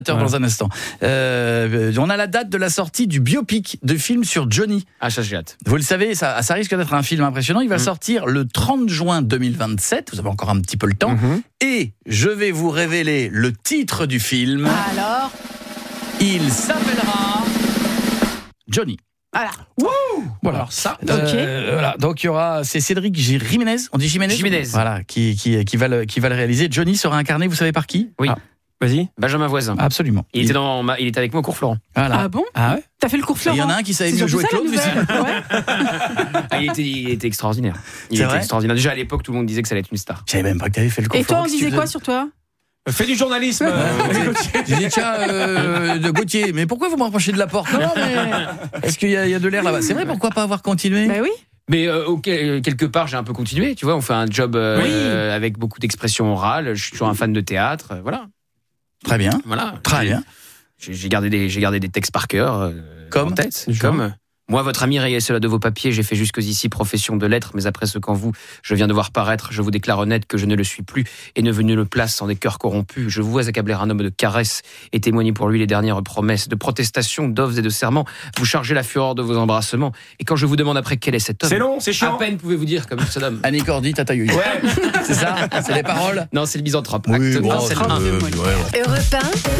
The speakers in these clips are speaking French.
Dans un instant. On a la date de la sortie du biopic de film sur Johnny. Ah, ça j'ai hâte. Vous le savez, ça risque d'être un film impressionnant. Il va sortir le 30 juin 2027. Vous avez encore un petit peu le temps. Et je vais vous révéler le titre du film. Alors, Il s'appellera Johnny. voilà. Voilà. Alors ça. Voilà. Donc il y aura, c'est Cédric Jiménez. On dit Jiménez. Jiménez. Voilà, qui va le réaliser. Johnny sera incarné, vous savez par qui? Oui. Ah, vas-y. Benjamin Voisin. Absolument. Il était avec moi au cours Florent. Voilà. Ah bon? Ah ouais. T'as fait le cours Florent? Il y en a un qui savait mieux jouer que l'autre. Ah, il était extraordinaire. C'est vrai extraordinaire. Déjà à l'époque, tout le monde disait que ça allait être une star. Je savais même pas que t'avais fait le cours. Et toi, Florent, on qu'est-ce que disait tu quoi faisais sur toi? Fais du journalisme. J'ai dit tiens, de Gauthier, mais pourquoi vous me rapprochez de la porte? Non, mais est-ce qu'il y a de l'air là-bas? C'est vrai, pourquoi pas avoir continué? Bah oui. Mais quelque part, j'ai un peu continué. Tu vois, on fait un job avec beaucoup d'expression orale. Je suis toujours un fan de théâtre. Voilà. Très bien. Voilà. Très bien. J'ai gardé des textes par cœur. Comme en tête. Comme moi, votre ami, rayez cela de vos papiers. J'ai fait jusqu'ici profession de lettres, mais après ce qu'en vous, je viens de voir paraître, je vous déclare honnête que je ne le suis plus et ne venu le place sans des cœurs corrompus. Je vous vois accabler un homme de caresses et témoigner pour lui les dernières promesses de protestations, d'offres et de serments. Vous chargez la fureur de vos embrassements. Et quand je vous demande après quel est cet homme, C'est long, c'est chiant. à peine pouvez-vous dire comme ce homme. Annie Cordy, Tata Yoyo. Ouais. C'est ça? C'est les paroles? Non, c'est le misanthrope. Oui, Acte bon, un, c'est le un. Europe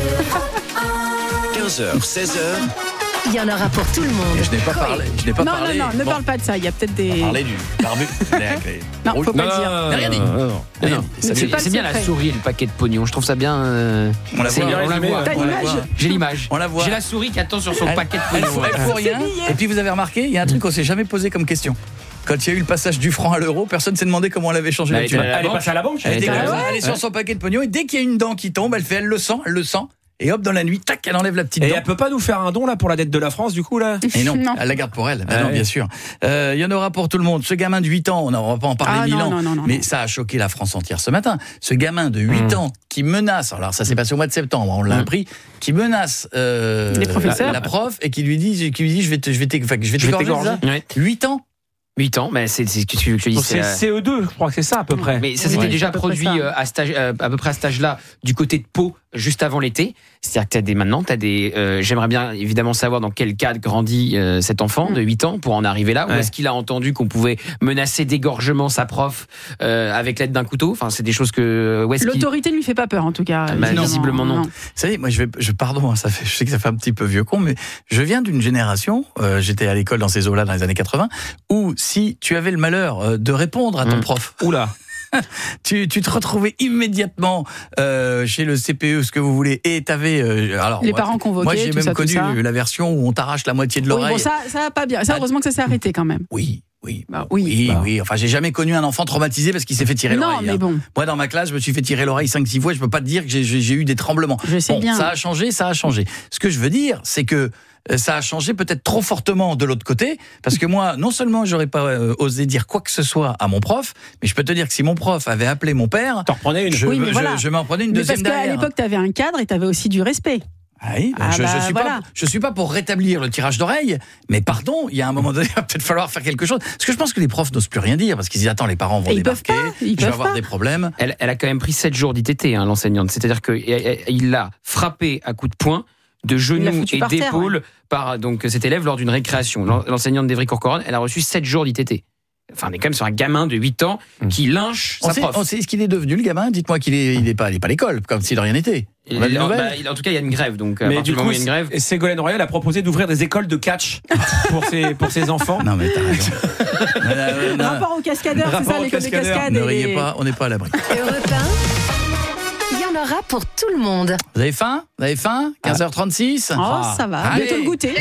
15h, 16h. 1, il y en aura pour tout le monde. Je n'ai pas parlé. Non, ne parle pas de ça. Il y a peut-être des. Parler du barbu. Non, faut pas le dire. Rien dit. Non, C'est pas le c'est bien la secret. souris et le paquet de pognon. Je trouve ça bien. On la c'est voit. bien, on la voit. T'as On la l'image? voit. J'ai l'image. On la voit. J'ai la souris qui attend sur son paquet de Elle pognon. faut rien. Et puis vous avez remarqué, il y a un truc qu'on s'est jamais posé comme question. Quand il y a eu le passage du franc à l'euro, personne s'est demandé comment on l'avait changé Elle la était thune. à la Elle est banque. passée à la banque. Elle était Elle comme était- ça, elle est sur son paquet de pognon et dès qu'il y a une dent qui tombe, elle le sent. Et hop, dans la nuit, tac, elle enlève la petite Et dent. elle peut pas nous faire un don là pour la dette de la France du coup là? Et non, Non. elle la garde pour elle. Ben Ah non, ouais. bien sûr. Il y en aura pour tout le monde. Ce gamin de 8 ans, on va pas en parler Ah, 1000 non, ans, non, mais ça a choqué la France entière ce matin. Ce gamin de 8 ans qui menace, alors ça s'est passé au mois de septembre, on l'a appris, qui menace Les professeurs. la prof et qui lui dit je vais t'égorger, c'est ça? Ouais. 8 ans. 8 ans, mais c'est ce que tu dis. Donc c'est CE2, je crois que c'est ça à peu près. Mais ça s'était déjà à peu près produit ça. à peu près à cet âge-là du côté de Pau, juste avant l'été. C'est-à-dire que t'as des. J'aimerais bien évidemment savoir dans quel cadre grandit cet enfant de 8 ans pour en arriver là. Où est-ce qu'il a entendu qu'on pouvait menacer d'égorgement sa prof avec l'aide d'un couteau? Enfin, c'est des choses que. Où est-ce qu'il... L'autorité ne lui fait pas peur, en tout cas. Bah, visiblement non. Vous savez, moi, pardon, je sais que ça fait un petit peu vieux con, mais je viens d'une génération, j'étais à l'école dans ces eaux-là dans les années 80, où si tu avais le malheur de répondre à ton prof, Oula. tu te retrouvais immédiatement chez le CPE, ce que vous voulez, et t'avais alors Les parents convoqués, moi j'ai tout même ça, tout connu ça. la version où on t'arrache la moitié de Oui, l'oreille. bon, ça va pas bien. Ça, heureusement que ça s'est arrêté quand même. Oui. Bah, oui. Oui. Enfin, j'ai jamais connu un enfant traumatisé parce qu'il s'est fait tirer Non, l'oreille. mais bon. Moi, dans ma classe, je me suis fait tirer l'oreille 5-6 fois. Je peux pas te dire que j'ai eu des tremblements. Je sais bien. Ça a changé. Ce que je veux dire, c'est que ça a changé peut-être trop fortement de l'autre côté, parce que moi, non seulement j'aurais pas osé dire quoi que ce soit à mon prof, mais je peux te dire que si mon prof avait appelé mon père, T'en reprenais une. Oui, mais voilà. je m'en prenais une Mais deuxième parce qu'à derrière. l'époque, t'avais un cadre et t'avais aussi du respect. Ah oui, je suis pas pour rétablir le tirage d'oreille, mais pardon, il y a un moment donné, il va peut-être falloir faire quelque chose. Parce que je pense que les profs n'osent plus rien dire, parce qu'ils disent attends, les parents vont Et ils débarquer, peuvent pas, ils je vais peuvent avoir pas. des problèmes. Elle a quand même pris 7 jours d'ITT, l'enseignante. C'est-à-dire qu'il l'a frappé à coups de poing, de Il l'a genoux foutu et par terre, d'épaule par donc cet élève lors d'une récréation. L'enseignante d'Evry-Courcouronnes, elle a reçu 7 jours d'ITT. Enfin, on est quand même sur un gamin de 8 ans qui lynche sa prof. On sait ce qu'il est devenu, le gamin. Dites-moi qu'il est pas à l'école, comme s'il de rien n'était. On a des nouvelles. En tout cas, il y a une grève. Donc, à Mais partir du du moment coup, où il y a une grève. Ségolène Royal a proposé d'ouvrir des écoles de catch pour ses enfants. Non, mais t'as raison. Non. Rapport aux cascadeurs, c'est ça, Rapport aux l'école des cascadeurs. cascades. Ne et riez les- pas, on n'est pas à l'abri. Europe 1, il y en aura pour tout le monde. Vous avez faim 15h36 Oh, ça va. Allez. Bientôt le goûter.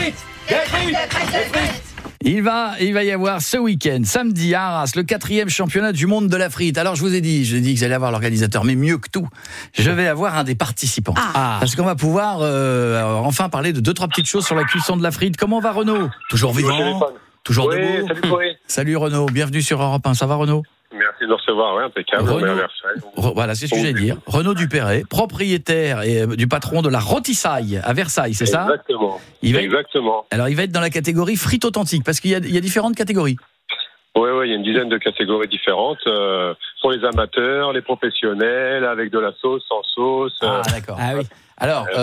Il va y avoir ce week-end, samedi à Arras, le 4e championnat du monde de la frite. Alors je vous ai dit que j'allais avoir l'organisateur, mais mieux que tout, je vais avoir un des participants. Parce qu'on va pouvoir enfin parler de 2-3 petites choses sur la cuisson de la frite. Comment va Renaud? Toujours vivant? Toujours Oui, debout? salut Corey. Salut Renaud, bienvenue sur Europe 1. Ça va Renaud? Merci de nous recevoir, ouais, impeccable. Renaud- Belle Versailles. Voilà, c'est ce que j'allais dire. Renaud Dupéret, propriétaire et du patron de la Rôtissaille à Versailles, c'est ça? Exactement. Exactement. Alors il va être dans la catégorie frite authentique, parce qu'il y a différentes catégories. Oui, il y a une dizaine de catégories différentes pour les amateurs, les professionnels, avec de la sauce, sans sauce. D'accord. Ah oui. Alors,